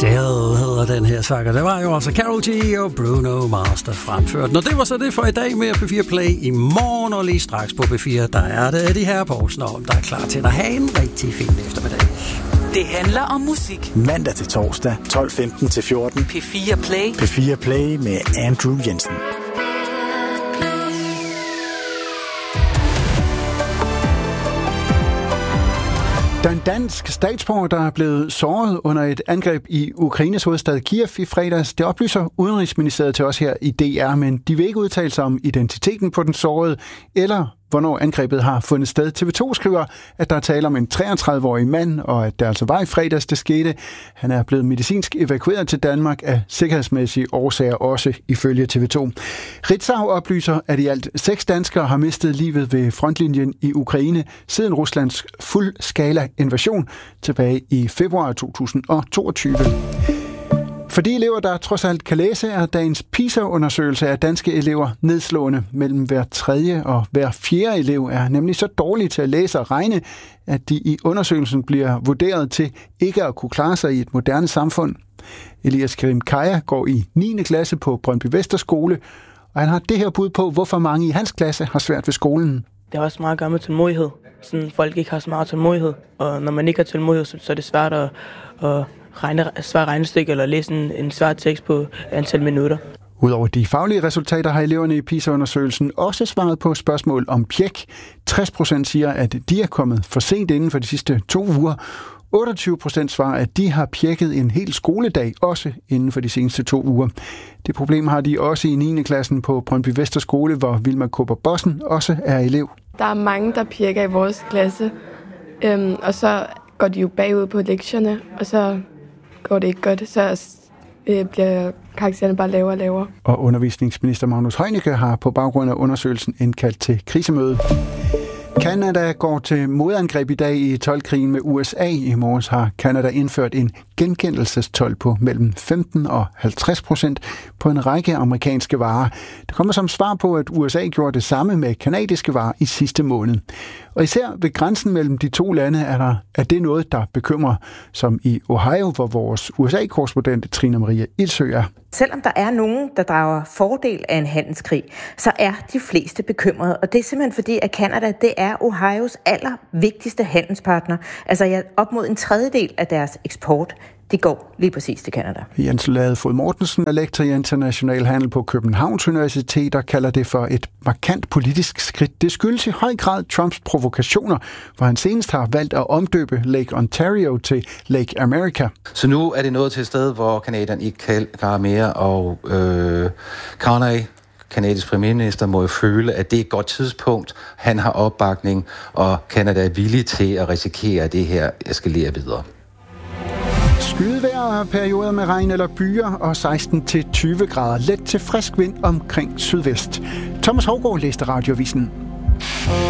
Still hedder den her sang, og det var jo også Karol G og Bruno Mars, der fremførte. Når det var så det for i dag med P4 Play. I morgen og lige straks på P4, der er det Eddie her på Snorm, der er klar til at have en rigtig fin eftermiddag. Det handler om musik. Mandag til torsdag, 12:15 til 14. P4 Play. P4 Play med Andrew Jensen. Der er en dansk statsborger, der er blevet såret under et angreb i Ukraines hovedstad Kiev i fredags. Det oplyser Udenrigsministeriet til os her i DR, men de vil ikke udtale sig om identiteten på den sårede, eller hvornår angrebet har fundet sted. TV2 skriver, at der er tale om en 33-årig mand, og at det altså var i fredags, det skete. Han er blevet medicinsk evakueret til Danmark af sikkerhedsmæssige årsager, også ifølge TV2. Ritzau oplyser, at i alt 6 danskere har mistet livet ved frontlinjen i Ukraine siden Ruslands fuldskala invasion tilbage i februar 2022. For de elever, der trods alt kan læse, er dagens PISA-undersøgelse af danske elever nedslående. Mellem hver 3. og hver 4. elev er nemlig så dårlige til at læse og regne, at de i undersøgelsen bliver vurderet til ikke at kunne klare sig i et moderne samfund. Elias Karim Kaya går i 9. klasse på Brøndby Vesterskole, og han har det her bud på, hvorfor mange i hans klasse har svært ved skolen. Det har også meget at gøre med tålmodighed. Sådan, folk ikke har så meget tålmodighed, og når man ikke har tålmodighed, så er det svært at svare regnestykke eller læse en svær tekst på antal minutter. Udover de faglige resultater har eleverne i PISA-undersøgelsen også svaret på spørgsmål om pjek. 60% siger, at de er kommet for sent inden for de sidste 2 uger. 28% svarer, at de har pjekket en hel skoledag, også inden for de seneste 2 uger. Det problem har de også i 9. klassen på Brøndby Vesterskole, hvor Vilma Kåber Bossen også er elev. Der er mange, der pjekker i vores klasse, og så går de jo bagud på lektierne, og så går det ikke godt, så bliver karaktererne bare lavere og lavere. Og undervisningsminister Magnus Heunicke har på baggrund af undersøgelsen indkaldt til krisemøde. Canada går til modangreb i dag i toldkrigen med USA. I morges har Canada indført en genkendelsestolv på mellem 15% og 50% på en række amerikanske varer. Det kommer som svar på, at USA gjorde det samme med canadiske varer i sidste måned. Og især ved grænsen mellem de 2 lande er det noget, der bekymrer, som i Ohio, hvor vores USA-korrespondent Trine Maria Ildsø er. Selvom der er nogen, der drager fordel af en handelskrig, så er de fleste bekymrede. Og det er simpelthen fordi, at Canada, det er Ohios allervigtigste handelspartner. Altså op mod 1/3 af deres eksport, det går lige præcis til Canada. Jens Lade Fod Mortensen er lektor i international handel på Københavns Universitet og kalder det for et markant politisk skridt. Det skyldes i høj grad Trumps provokationer, hvor han senest har valgt at omdøbe Lake Ontario til Lake America. Så nu er det nået til et sted, hvor Canadierne ikke kan klare mere, og Carney, kanadisk premierminister, må jo føle, at det er et godt tidspunkt. Han har opbakning, og Canada er villig til at risikere, at det her eskalerer videre. Skydevejr og perioder med regn eller byer og 16-20 grader. Let til frisk vind omkring sydvest. Thomas Hougaard læste Radioavisen.